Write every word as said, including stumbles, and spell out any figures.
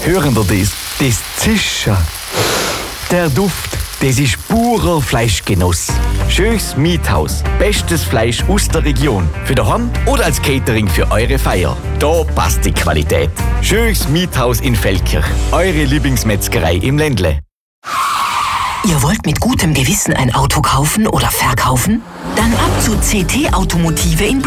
Hören Sie das? Das Zischen. Der Duft, das ist purer Fleischgenuss. Schönes Miethaus. Bestes Fleisch aus der Region. Für daheim oder als Catering für eure Feier. Da passt die Qualität. Schönes Miethaus in Feldkirch. Eure Lieblingsmetzgerei im Ländle. Ihr wollt mit gutem Gewissen ein Auto kaufen oder verkaufen? Dann ab zu C T Automotive in